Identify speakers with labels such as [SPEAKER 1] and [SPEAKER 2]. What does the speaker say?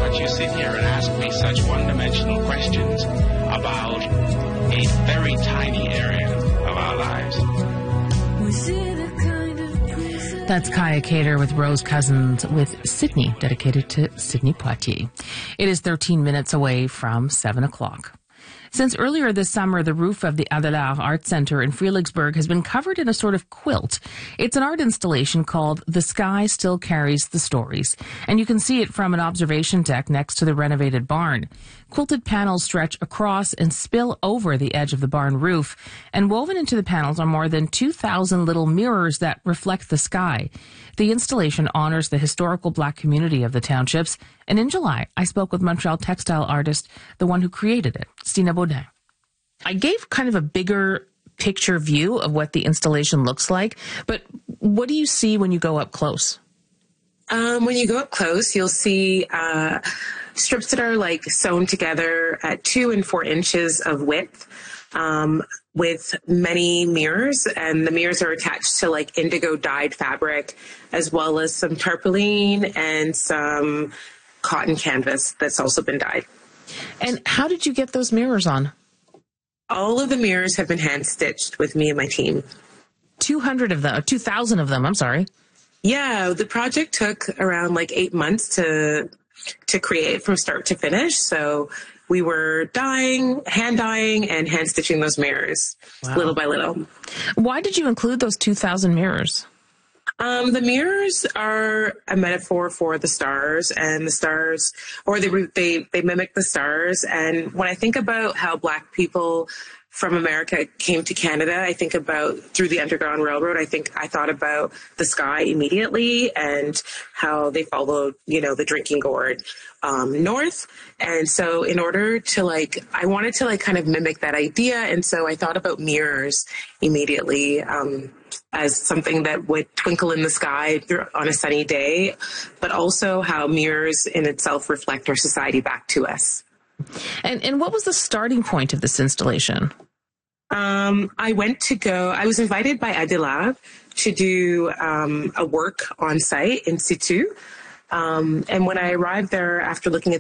[SPEAKER 1] let you sit here and ask me such one-dimensional questions about a very tiny area of our lives.
[SPEAKER 2] That's Kaya Cater with Rose Cousins with Sydney, dedicated to Sidney Poitier. It is 13 minutes away from 7 o'clock. Since earlier this summer, the roof of the Adelaar Art Center in Fredericksburg has been covered in a sort of quilt. It's an art installation called The Sky Still Carries the Stories, and you can see it from an observation deck next to the renovated barn. Quilted panels stretch across and spill over the edge of the barn roof, and woven into the panels are more than 2,000 little mirrors that reflect the sky. The installation honors the historical Black community of the townships, and in July, I spoke with Montreal textile artist, the one who created it, Stina Baudin. I gave kind of a bigger picture view of what the installation looks like, but what do you see when you go up close?
[SPEAKER 3] When you go up close, you'll see strips that are like sewn together at 2 and 4 inches of width, with many mirrors, and the mirrors are attached to like indigo dyed fabric, as well as some tarpaulin and some cotton canvas that's also been dyed.
[SPEAKER 2] And how did you get those mirrors on?
[SPEAKER 3] All of the mirrors have been hand stitched with me and my team.
[SPEAKER 2] 200 of them, 2,000 of them, I'm sorry.
[SPEAKER 3] Yeah, the project took around like 8 months to create from start to finish. So we were hand dyeing and hand stitching those mirrors little by little.
[SPEAKER 2] Why did you include those 2,000 mirrors?
[SPEAKER 3] The mirrors are a metaphor for the stars, and the stars, or they mimic the stars. And when I think about how Black people from America came to Canada, I think about through the Underground Railroad. I thought about the sky immediately and how they followed, the drinking gourd north. And so in order to I wanted to kind of mimic that idea. And so I thought about mirrors immediately as something that would twinkle in the sky on a sunny day, but also how mirrors in itself reflect our society back to us.
[SPEAKER 2] And what was the starting point of this installation?
[SPEAKER 3] I was invited by Adelaar to do a work on site in situ. And when I arrived there after looking at